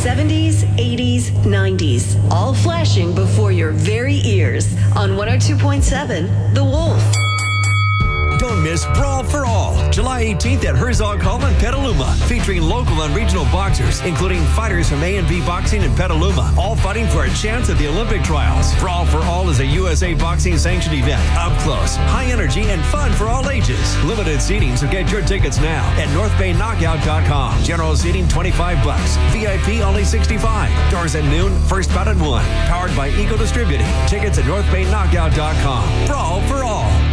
70s, 80s, 90s, all flashing before your very ears on 102.7 The Wolf. Don't miss Brawl for All, July 18th at Herzog Hall in Petaluma, featuring local and regional boxers, including fighters from A&B Boxing in Petaluma, all fighting for a chance at the Olympic trials. Brawl for All is a USA Boxing sanctioned event, up close, high energy, and fun for all ages. Limited seating, so get your tickets now at NorthBayKnockout.com. General seating $25, VIP only $65. Doors at noon, first bout at 1. Powered by Eagle Distributing. Tickets at NorthBayKnockout.com. Brawl for All.